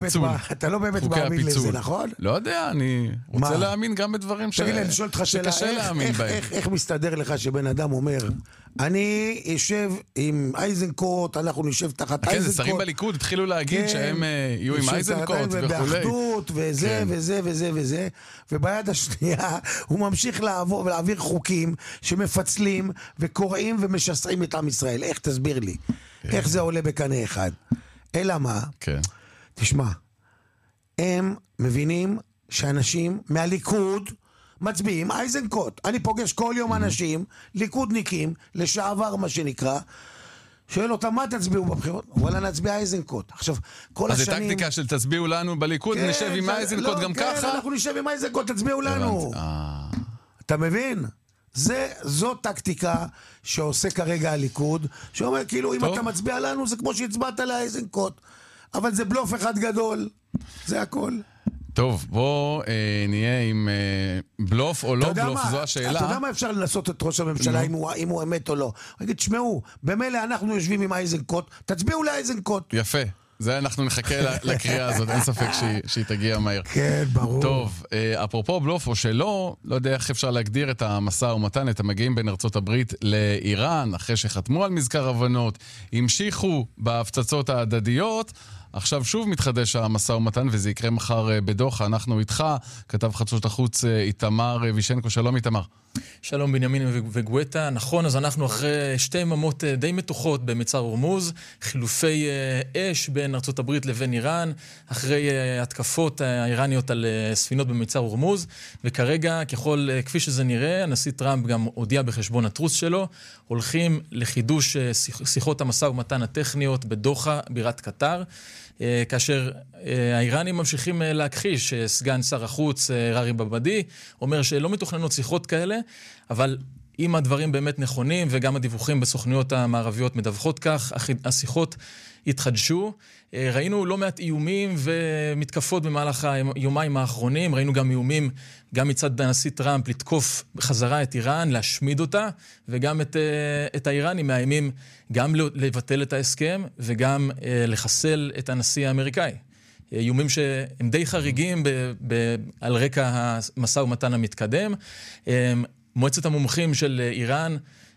אתה לא באמת מאמין לזה, נכון? לא יודע, אני רוצה להאמין גם בדברים שקשה להאמין בהם. איך מסתדר לך שבן אדם אומר, אני יושב עם אייזנקוט, אנחנו נשב תחת אייזנקוט. כן, זה שרים בליכוד התחילו להגיד שהם יהיו עם אייזנקוט וכולי. באחדות וזה וזה וזה וזה, וביד השנייה הוא ממשיך להעביר חוקים שמפצלים וקוראים ומשסעים את עם ישראל. איך תסביר לי? איך זה עולה בקנה אחד? אלא מה? תשמע, הם מבינים שאנשים מהליכוד מצביעים אייזנקוט. אני פוגש כל יום אנשים, ליכודניקים, לשעבר מה שנקרא, שואל אותם, מה תצביעו בבחירות? וואלה, נצביע אייזנקוט. עכשיו, כל השנים... אז זה טקטיקה של תצביעו לנו בליכוד, נשב עם אייזנקוט גם ככה? כן, אנחנו נשב עם אייזנקוט, תצביעו לנו. אתה מבין? זו טקטיקה שעושה כרגע הליכוד, שאומר כאילו, אם אתה מצביע לנו, זה כמו שהצבעת לאייזנקוט. אבל זה בלוף אחד גדול. זה הכל. טוב, בוא נהיה עם בלוף או לא בלוף, זו השאלה. אתה יודע מה אפשר לנסות את ראש הממשלה, אם הוא אמת או לא? הוא יגיד, שמעו, במילא אנחנו יושבים עם אייזנקוט, תצביעו לאייזנקוט. יפה, זה אנחנו נחכה לקריאה הזאת, אין ספק שהיא תגיע מהר. כן, ברור. טוב, אפרופו בלוף או שלא, לא יודע איך אפשר להגדיר את המשא ומתן, את המגיעים בין ארצות הברית לאיראן, אחרי שחתמו על מזכר הבנות, המשיכו בהפצצות ההדדיות, עכשיו שוב מתחדש המשא ומתן, וזה יקרה מחר בדוחה. אנחנו איתך, כתב חדשות החוץ איתמר וישנקו. שלום איתמר. שלום בנימין וגואטה. נכון, אז אנחנו אחרי שתי יממות די מתוחות במצר הורמוז, חילופי אש בין ארצות הברית לבין איראן, אחרי התקפות האיראניות על ספינות במצר הורמוז, וכרגע, כפי שזה נראה, הנשיא טראמפ גם הודיע בחשבון הטרוס שלו, הולכים לחידוש שיחות המשא ומתן הטכניות בדוחה, בירת קטר, כאשר האיראנים ממשיכים להכחיש. סגן שר החוץ רארי בבדי אומר שלא מתוכננות שיחות כאלה, אבל אם הדברים באמת נכונים וגם הדיווחים בסוכנויות המערביות מדווחות כך, השיחות התחדשו. ראינו לא מעט איומים ומתקפות במהלך היומיים האחרונים, ראינו גם איומים גם מצד הנשיא טראמפ לתקוף בחזרה את איראן, להשמיד אותה, וגם את האיראנים מאיימים גם לבטל את ההסכם וגם לחסל את הנשיא האמריקאי. איומים שהם די חריגים על רקע המשא ומתן המתקדם. מועצת המומחים של איראן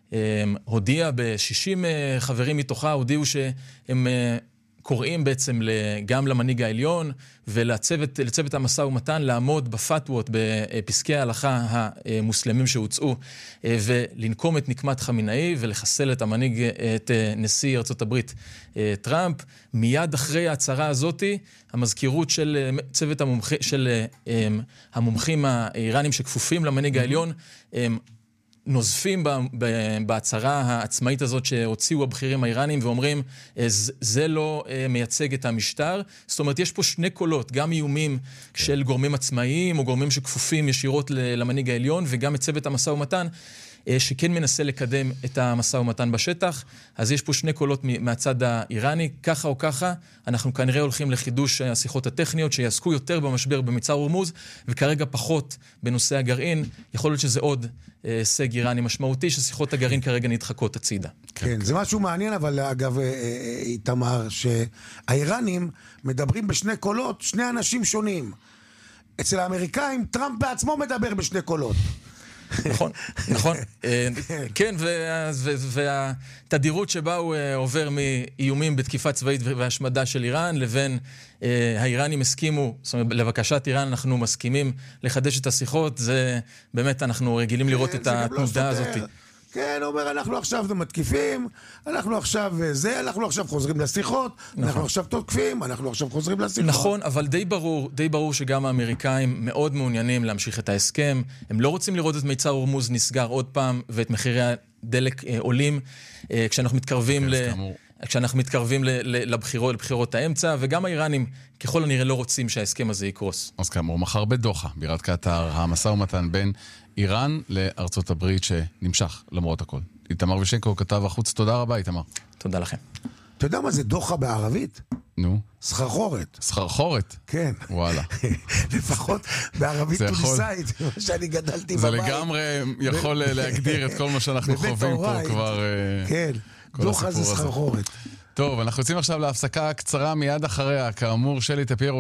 הודיעה ב-60 חברים מתוכה, הודיעו שהם קוראים בעצם גם למנהיג העליון ולצוות המשא ומתן לעמוד בפתוות, בפסקי ההלכה המוסלמים שהוצאו, ולנקום את נקמת חמינאי ולחסל את המנהיג, את נשיא ארצות הברית טראמפ. מיד אחרי ההצהרה הזאת, המזכירות של צוות המומחים האיראנים שכפופים למנהיג העליון, נוזפים בהצהרה העצמאית הזאת שהוציאו הבכירים האיראנים ואומרים, זה לא מייצג את המשטר. זאת אומרת, יש פה שני קולות, גם איומים של גורמים עצמאיים או גורמים שכפופים ישירות למנהיג העליון, וגם את צוות המשא ומתן שכן מנסה לקדם את המשא ומתן בשטח. אז יש פה שני קולות מהצד האיראני, ככה או ככה, אנחנו כנראה הולכים לחידוש השיחות הטכניות שיעסקו יותר במשבר במצר הורמוז, וכרגע פחות בנושא הגרעין. יכול להיות שזה עוד הישג איראני משמעותי, ששיחות הגרעין כרגע נדחקות הצידה. כן, זה משהו מעניין, אבל אגב, איתמר, שהאיראנים מדברים בשני קולות, שני אנשים שונים. אצל האמריקאים, טראמפ בעצמו מדבר בשני קולות. נכון, נכון. כן, והתדירות שבה הוא עובר מאיומים בתקיפה צבאית והשמדה של איראן, לבין האיראנים הסכימו, זאת אומרת, לבקשת איראן אנחנו מסכימים לחדש את השיחות, זה באמת אנחנו רגילים לראות את התנודה הזאת. כן, הוא אומר, אנחנו עכשיו מתקיפים, אנחנו עכשיו חוזרים לשיחות, אנחנו עכשיו תוקפים, אנחנו עכשיו חוזרים לשיחות. נכון, אבל די ברור שגם האמריקאים מאוד מעוניינים להמשיך את ההסכם, הם לא רוצים לראות את מצר הורמוז נסגר עוד פעם, ואת מחירי הדלק עולים, כשאנחנו מתקרבים לבחירות האמצע, וגם האיראנים ככל הנראה לא רוצים שההסכם הזה יקרוס. אז כאמור, מחר בדוחה, בירת קטר, המשא ומתן בין איראן לארצות הברית שנמשך למרות הכל. איתמר וישנקו, כתב החוץ, תודה רבה איתמר. תודה לכם. אתה יודע מה זה דוחה בערבית? נו. סחרחורת. סחרחורת? כן. וואלה. לפחות בערבית טוניסאית, שאני גדלתי בבית. זה לגמרי יכול להגדיר את כל מה שאנחנו חווים פה כבר. כן, דוחה זה סחרחורת. טוב, אנחנו יוצאים עכשיו להפסקה קצרה מיד אחריה, כאמור שלי טפיירו